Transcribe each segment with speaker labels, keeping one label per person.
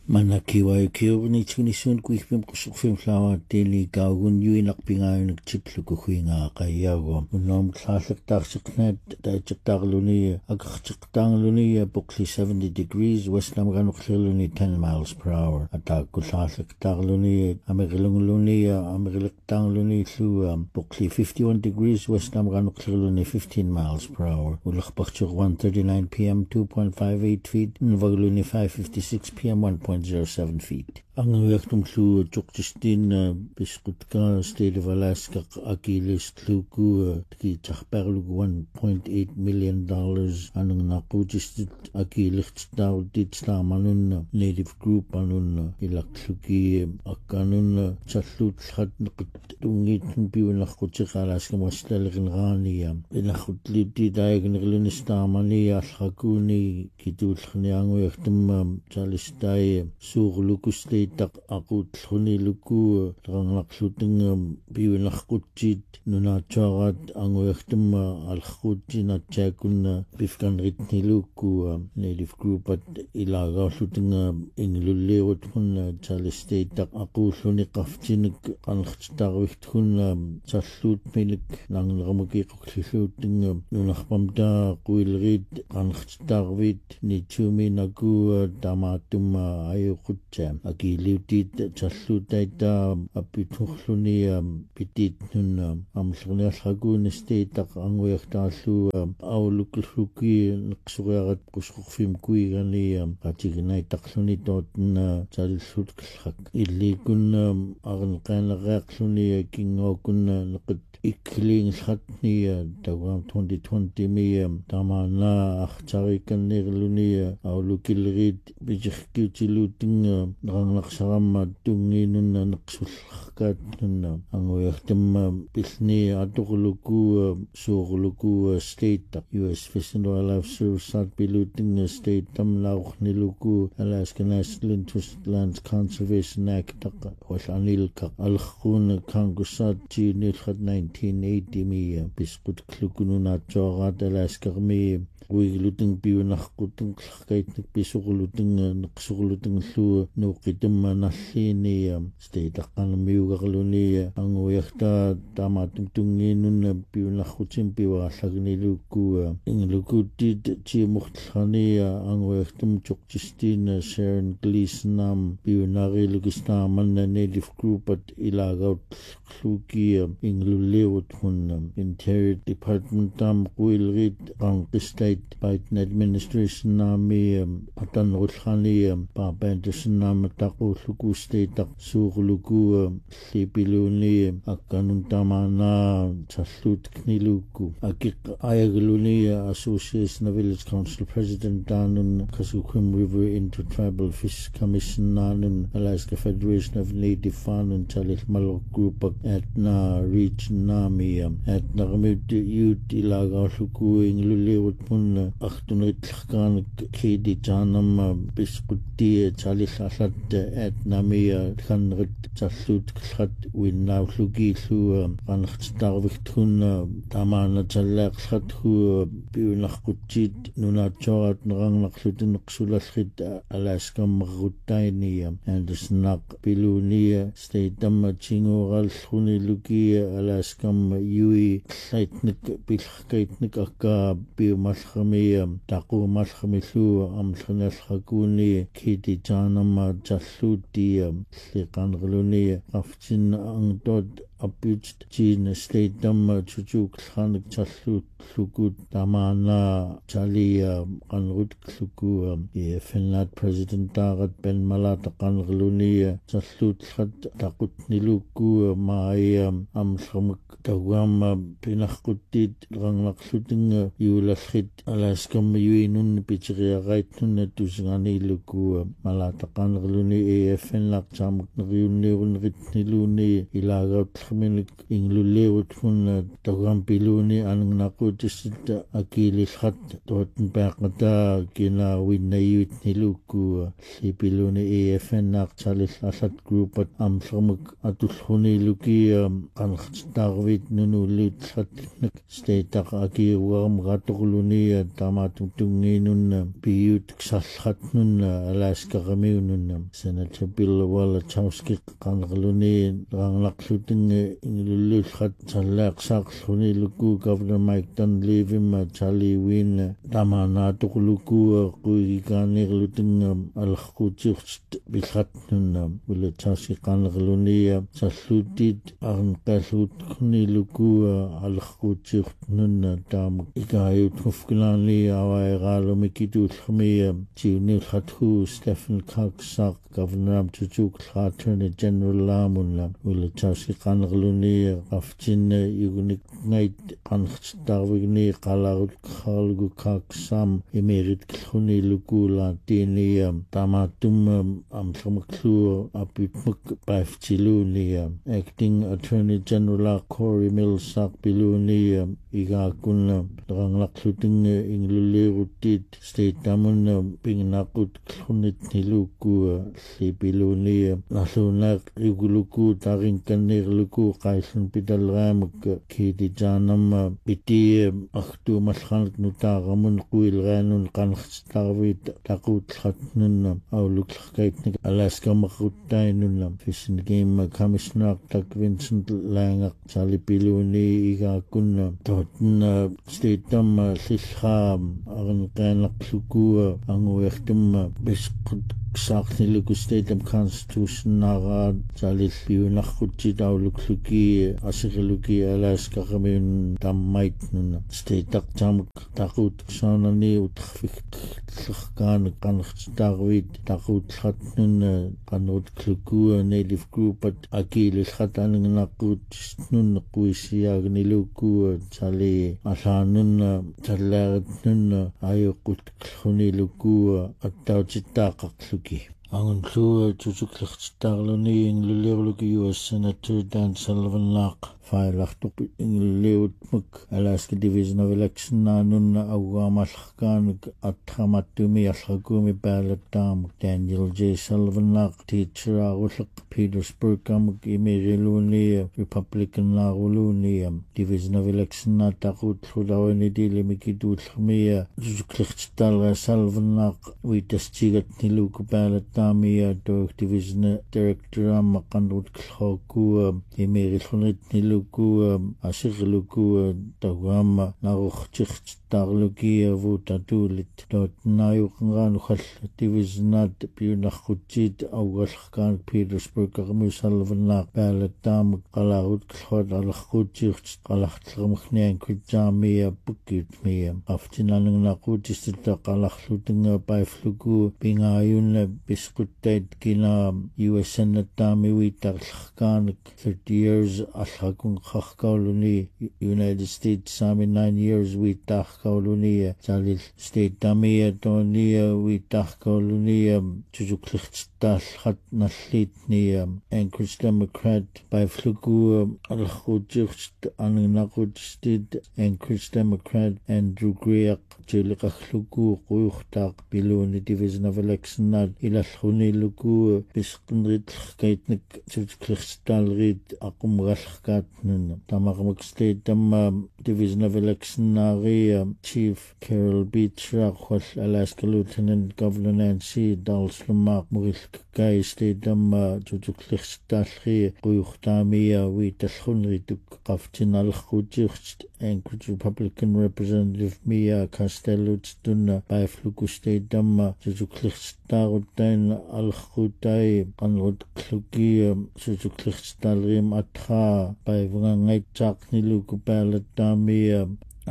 Speaker 1: Manakiwa kiovni tunisun kuihpim kusukfim flawa teli kaugun yuinak pingayon nagtiplu kuhinga kayago unom tlahlaktarsiknet daichaktarluni agakchaktarluni bukli 70 degrees west namganukliluni 10 miles per hour atakullahlaktarluni amirilungluni bukli 51 degrees west namganukliluni 15 miles per hour ulakbakchuk 1:39 p.m. 2.58 feet nvagluni 5:56 p.m. 1.07 feet. Ang yaktum lu chuktistin biskutka state of Alaska akilis luku ki chakperlug $1.8 million anong nakujistit akilis daudit sa manun native group anun ilakluki akanun chatlut khat tungit piu nakutsik Alaska mastalkin rani inakutliti diagnilnis tamani alhakuni kitulkhni ang yaktum chalistai suurlukusti tak akut khuni luku ranglakluting biunakutjit nunacharat angoyaktum alkhutjina chakun bifkan ritni luku native group at ilaga luting inglulewot hun chalistai tak akulluni qaftinik qankhtarwikt hun challut milik nanglamuki qukluting nunaqpamta quilrit qankhtarwit ni chumi nagu tamatum ayuqutja akiliutit challutaita apituhluni pitit nun amllerniallakun state anguyaqtaallu aulukluki nqsuqarat qusqufim kuigani qatignaitaqluni totna chalillutkllak illikun arnqaanaqaqluni kingookun nqit ikling khatni tawam 2020 mi tamana akhtarikannirluni aulukilrit bijikkiutiluting ranglaqsaramma tunginun naqsullaqkat nun anguyartam pilni atuqluku suurluku state US Fish and Wildlife Service piluting state tamlauqniluku Alaska National Interest Lands Conservation Act walanilka alkhun kangusat chinilkhat 1980 mi biskut klukununa chorat Alaska mi wiluting piunaqqutung qlaqkaitnik pisuquluting naqsuquluting lu nuqitum nallini state aqanmiugarluni anguyaqta tamatung tunginun piunaqqutim piwallagniluku inglukutit chimuqtlani anguyaqtum chukchistin Sharon Gleason piunarilukistaman native group at ilagaut luki inglulewut hun Interior Department tam quilrit qanqistait Biden administration nami atanrullani papentusin namataqulluku state suurluku lipiluni akkanun tamana tallutkniluku akik ayagluni Association of Village Council President danun Kasukum River Intertribal Fish Commission nanun Alaska Federation of Native Fanun Chalil Malok Group atna region nami atna gamit yut ilagalluku inglulewut mun akhtunitlakan kidi janam biskutti chalillalat atnami khanrit challut khat winnawlugi lu qankhtarviktun tamana challaqlat hu biunaqutjit nunachorat nranglaqlutin qsulallit Alaska marruttaini andasnaq piluni staitam chingoral khuniluki Alaska yui saitnik bilhkaitnik akka biumalkhami taqu malkhamilu amlkhnalkhakuni kiti janam challuti liqangluni qaftin angdod apit chin state dam chuchuk khanik challut lukut tamana chali qanrut luku Finland president tagat ben malata qangluni challut khat taqut niluku mai amlkhamak tawam pinaquttit ranglaqluting yulalkhit Alaska yuinun pichriagaitun tusngani luku malata qangluni Finland chamak nriunniun ritniluni ilagat khminik inglulewut kun tagam piluni anang nakutissit akililhat toten paqata kina winnayut niluku li piluni AFN naqchalil asat grupat amsramuk atullhuni luki qanxtarvit nunulut khatnik staytaq akiuam ratuqluni tamatum tunginun piyut ksallatnun alaskaqamiunun sanatabil wala chawski qanqluni ranglaqlutin inglululhat challaqsaqluni luku governor Mike Dunleavy Charlie Win tamanatuqluku quiganirlutin alqutiurt bilhatnun wala chawski qanqluni sallutit arnqalluutni luku alqutiurtnun tam ikayut kufklani awaiqaalumikituullmi tiunilhathu Stephen Cox Governor Tutuk Attorney General Lamun wala chawski qanqluni qaftin yugunik ngait qanxtarvigni qalarut khalgu kaksam emerit khuni lukula tini tamatum amsmaklu apitmuk paftiluni Acting Attorney General Corey Mills piluni igakun ranglaqluting inglulirutit state tamun pingnaqut khunit niluku lipiluni nalunak iguluku tarinkanirluku qailun pidalramak kitijanam piti ahtu malkhanak nutaramun quilranun qanxtarvit taqutlatnun auluklaqaitnik Alaska maquttainun Fish and Game Commissioner Doug Vincent Langaq salipiluni igakun toten state tam lilha arnqanaqluku anguertum bisqut Saaqniluku state constitution naga salilliunarqutit aulukluki asiqiluki Alaska qamin tammaitnun state taqtamuk taqut saanani utrfiktllerkaan qanxtarvit taqutlatnun qanrutkluku native group at akilillataaningnaqqut nun quisiaagniluku sali alaanun tallaaritnun ayuqqutkluniluku attautsittaaqaqlu Angun Klua Tutuklertarluni Inglulirluki US Senator Dan Sullivan Laq Failachtup Inglulirutmuk Alaska Division of Election Nanun Awamalkanuk Athamatumi Alhagumi Balatam Daniel J. Sullivan Laq Teacher Arullak Petersburg Amuk Imiriluni Republican Laruluni Division of Election Natakut Ludawani Dilimikidulmia Tutuklertar Sullivan Laq Witastigat Niluku Balatam Tamia Dork Division Director Maqandut Kloku Emerilunit Niluku Asirluku Tawam Naruchich Tarluki Vutatulit Dot Nayukan Hal Divisionat Punachutit Awalkan Petersburg Musalvan Balatam Kalarut Klod Alachuchich Kalachlamchnian Kujamia Bukit me Aftinan Nakutis Kalachluting by Flugu Bingayun Biskutait Kina US Senate Tami Witarkan 30 years Alhakun Khakauluni United States Sami 9 years Witarkauluni Salil State Tami Tonia Witarkauluni Chujuklichtal Hat Naslitni Anchorage Democrat by Flugu Alhujich Anakujstid Anchorage Democrat Andrew Greak Julikachlugu Ruchtak Biluni Division of Election Nad Ilashuni Lugu Biskunrit Kaitnik Chujuklichtalrit Akumralkatnun Tamakamuk State Division of Election Nari Chief Carol Beach Alaska Lieutenant Governor Nancy Dalslumak Murilkai State Chujuklichtalri Ruyuchtamia Witalhunrituk Kaftin Alkhujich Anchorage Republican Representative Mia Costello Tuna by Flugu State Chujuklichtarutain Alkhutai Kanrut Kluki Chujuklichtalrim Atra by Vangait Chakniluku Balatami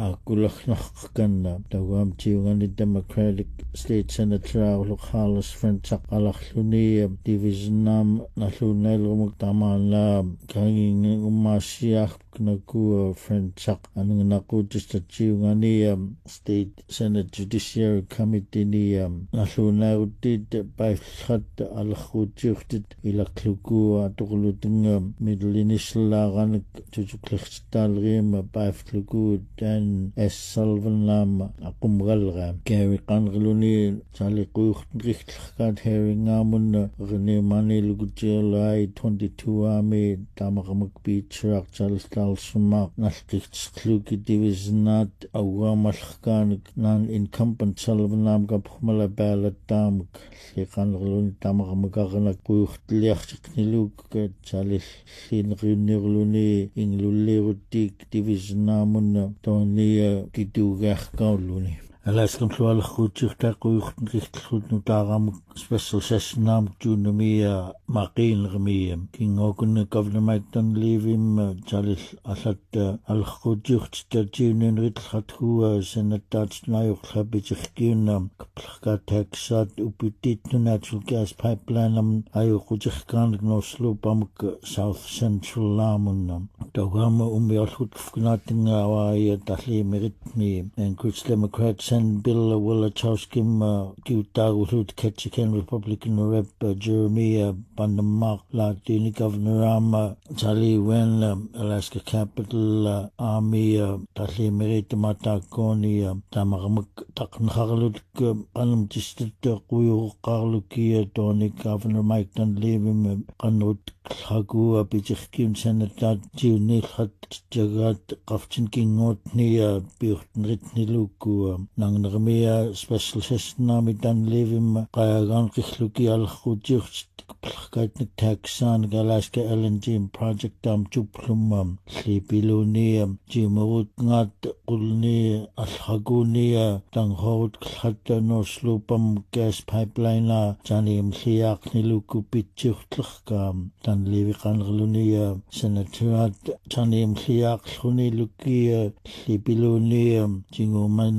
Speaker 1: Akulaknakan Dawam Tiungani Democratic State Senator Lokalis Frenchak Alakhluni Division Nam Nahlunel Muktaman Kanging Umasiak naku friend sak anang naku just a ngani State Senate Judiciary Committee ni naluna utid paiflat alkhutiuchtit ilakluku atoqulutunga middle initial laganak tutuklerchitalriima paifluku Dan S. Sullivan lam aqumgalga Gary qangluni saliquuxtrichtlkat hearingamun rene mani lugutialai 22 army tamaqamak beachrak chalstalsumaq nalqichtluki divisionat awgamalkhkanik non-incumbent Sullivan lam kapkhmala ballot tamak liqangluni tamaqamaqarnak quuxtliarchiqniluk chalil linriunirluni inglullirutik divisionamun tonia kituugaarkauluni Alaskan Lualakhutirtaquuxtrichtlutnu taaramuk special session naamuk tuunamia maqiinlermia kingokunna Governor Mike Dunleavym chalil allat alakhutirtitatiuninritlhathu senattaatnaayuqlhapitirkiunna kaplakataksat uputitnu natural gas pipeline ayuqutirkaanik North South Central laamunna tawgama umiorlhutkufkunaatinga awaaya talliimiritmi Anchorage Democrats and Bill Wachowskim kiutaagulut Ketchikan Republican Rep Jeremiah Bandamaq Latini Governor Charlie Wen Alaska Capital Army Tali Merita Matakoni Tamaramak Taknharlut Anam Distit Kuyu Karluki Tony Governor Mike Dunleavym Kanut Hagu Bichkim Senator Junilhat Jagat Kafchin Kingot Nia Birtnritni Luku Nangnamia special session nami Dunleavym Kayagan Kichluki Alkhutiuch Plakatnik Taxan Alaska LNG project Chuplum Slipiluni Jimurut Ngat Kulni Alhaguni Tanghot Khat no Slupam gas pipeline Janim Liak Niluku Pichutlakam Dunleavy Kangluni Senator Janim Liak Luni Luki Slipiluni Jinguman